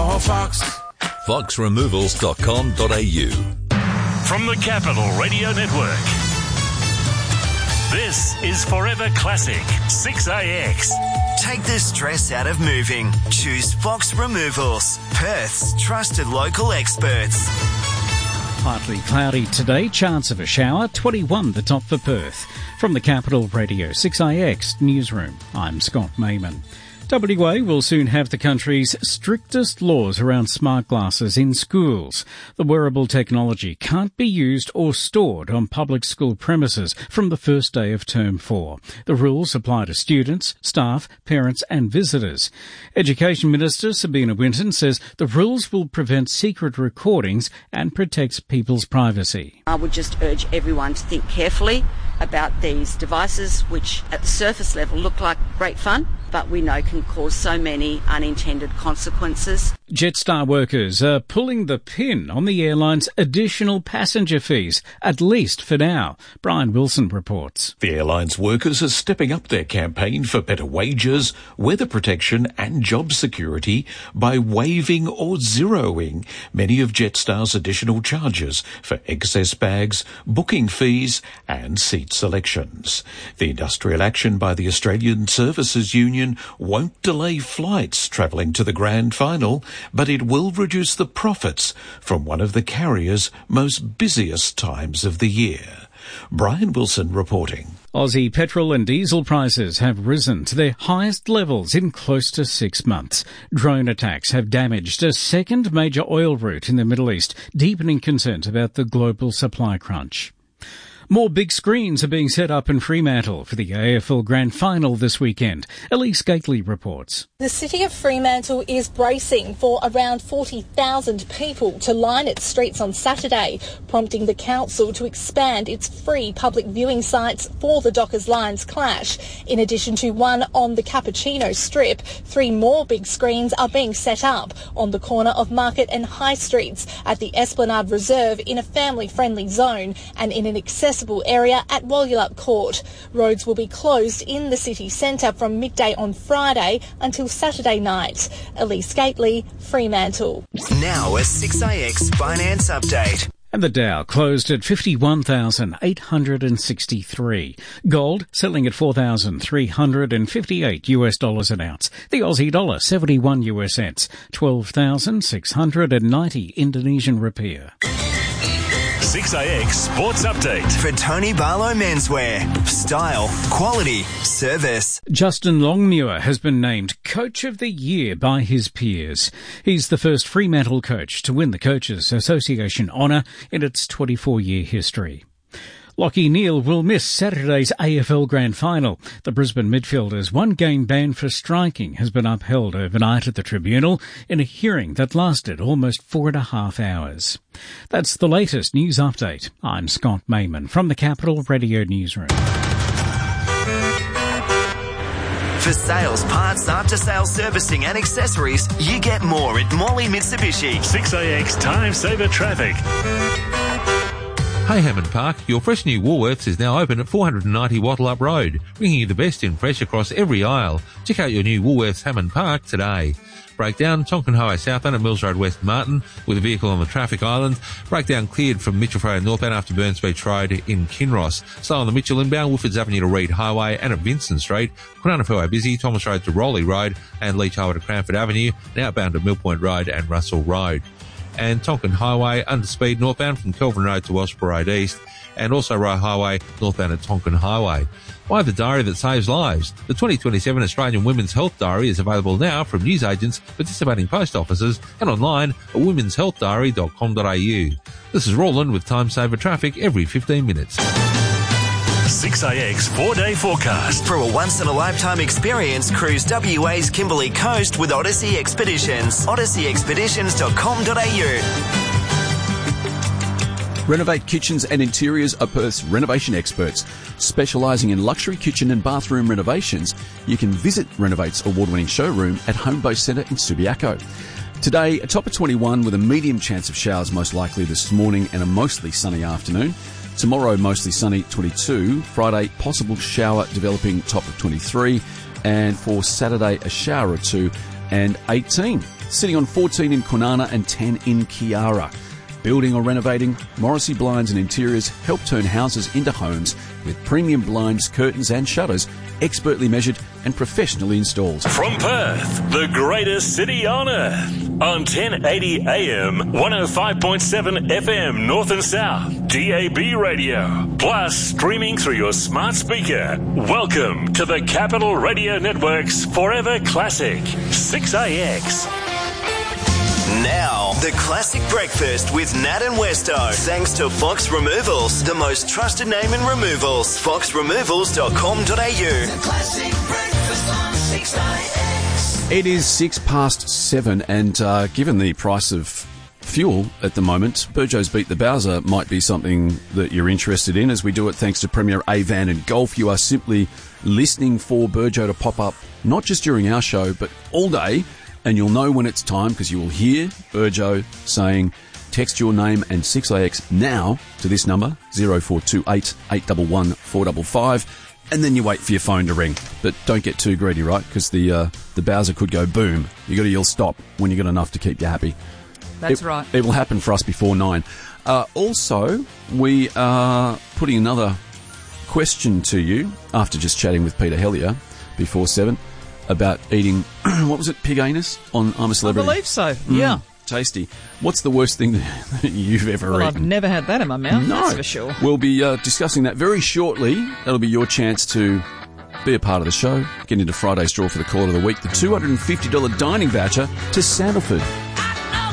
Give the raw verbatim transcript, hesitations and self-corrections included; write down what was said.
Oh, Fox. fox removals dot com dot a u. From the Capital Radio Network, this is Forever Classic six A X. Take the stress out of moving. Choose Fox Removals, Perth's trusted local experts. Partly cloudy today, chance of a shower, twenty-one the top for Perth. From the Capital Radio six A X newsroom, I'm Scott Mayman. W A will soon have the country's strictest laws around smart glasses in schools. The wearable technology can't be used or stored on public school premises from the first day of term four. The rules apply to students, staff, parents and visitors. Education Minister Sabina Winton says the rules will prevent secret recordings and protects people's privacy. I would just urge everyone to think carefully about these devices, which at the surface level look like great fun, but we know can cause so many unintended consequences. Jetstar workers are pulling the pin on the airline's additional passenger fees, at least for now. Brian Wilson reports. The airline's workers are stepping up their campaign for better wages, weather protection and job security by waiving or zeroing many of Jetstar's additional charges for excess bags, booking fees and seat selections. The industrial action by the Australian Services Union won't delay flights travelling to the grand final, but it will reduce the profits from one of the carrier's most busiest times of the year. Brian Wilson reporting. Aussie petrol and diesel prices have risen to their highest levels in close to six months. Drone attacks have damaged a second major oil route in the Middle East, deepening concerns about the global supply crunch. More big screens are being set up in Fremantle for the A F L Grand Final this weekend. Elise Gately reports. The city of Fremantle is bracing for around forty thousand people to line its streets on Saturday, prompting the council to expand its free public viewing sites for the Dockers Lions clash. In addition to one on the Cappuccino Strip, three more big screens are being set up on the corner of Market and High Streets, at the Esplanade Reserve in a family-friendly zone, and in an accessible area at Walyalup Court. Roads will be closed in the city centre from midday on Friday until Saturday night. Elise Gately, Fremantle. Now a six A X finance update. And the Dow closed at fifty-one thousand eight hundred sixty-three. Gold selling at four thousand three hundred fifty-eight US dollars an ounce. The Aussie dollar seventy-one US cents. twelve thousand six hundred ninety Indonesian rupiah. six A X Sports Update. For Tony Barlow Menswear. Style, quality, service. Justin Longmuir has been named Coach of the Year by his peers. He's the first Fremantle coach to win the Coaches Association honour in its twenty-four-year history. Lachie Neale will miss Saturday's A F L Grand Final. The Brisbane midfielder's one-game ban for striking has been upheld overnight at the tribunal in a hearing that lasted almost four and a half hours. That's the latest news update. I'm Scott Mayman from the Capital Radio Newsroom. For sales, parts, after-sales servicing and accessories, you get more at Morley Mitsubishi. six A X Time Saver Traffic. Hey Hammond Park, your fresh new Woolworths is now open at four ninety Wattle Up Road, bringing you the best in fresh across every aisle. Check out your new Woolworths Hammond Park today. Breakdown, Tonkin Highway southbound at Mills Road West Martin with a vehicle on the traffic island. Breakdown cleared from Mitchell Road northbound after Burns Beach Road in Kinross. Slow on the Mitchell inbound, Woodfords Avenue to Reed Highway and at Vincent Street. Kwinana Highway busy, Thomas Road to Rowley Road and Leach Highway to Cranford Avenue and outbound to Mill Point Road and Russell Road. And Tonkin Highway under speed northbound from Kelvin Road to Wellsborough Road East, and also Roe Highway northbound at Tonkin Highway. Buy the diary that saves lives. The twenty twenty-seven Australian Women's Health Diary is available now from newsagents, participating post offices and online at womens health diary dot com dot a u. This is Roland with Time Saver Traffic every fifteen minutes. six A X four-day forecast. For a once-in-a-lifetime experience, cruise W A's Kimberley Coast with Odyssey Expeditions. odyssey expeditions dot com dot a u. Renovate Kitchens and Interiors are Perth's renovation experts. Specialising in luxury kitchen and bathroom renovations, you can visit Renovate's award-winning showroom at Homebow Centre in Subiaco. Today, a top of twenty-one with a medium chance of showers most likely this morning and a mostly sunny afternoon. Tomorrow, mostly sunny, twenty-two. Friday, possible shower developing, top of twenty-three. And for Saturday, a shower or two and eighteen. sitting on fourteen in Kwinana and ten in Kiara. Building or renovating, Morrissey Blinds and Interiors help turn houses into homes with premium blinds, curtains and shutters, expertly measured and professionally installed. From Perth, the greatest city on earth, on ten eighty A M, one oh five point seven F M North and South, D A B radio, plus streaming through your smart speaker. Welcome to the Capital Radio Network's Forever Classic, six A X. Now, the classic breakfast with Nat and Westo. Thanks to Fox Removals, the most trusted name in removals. fox removals dot com dot a u. The classic breakfast on six A X. It is six past seven, and uh, given the price of fuel at the moment, Burjo's Beat the Bowser might be something that you're interested in, as we do it thanks to Premier Avan and Golf. You are simply listening for Burjo to pop up, not just during our show, but all day. And you'll know when it's time because you will hear Burjo saying, text your name and six A X now to this number, zero four two eight, eight one one, four five five, and then you wait for your phone to ring. But don't get too greedy, right? Because the uh, the Bowser could go boom. You got to yell stop when you got enough to keep you happy. That's it, right. It will happen for us before nine. Uh, also, we are putting another question to you after just chatting with Peter Hellier before seven. About eating, what was it, pig anus on I'm a Celebrity? I believe so, Mm, yeah. Tasty. What's the worst thing that you've ever Well, eaten? I've never had that in my mouth, No. that's for sure. We'll be uh, discussing that very shortly. That'll be your chance to be a part of the show, get into Friday's draw for the call of the week, the two hundred fifty dollars dining voucher to Sandalford.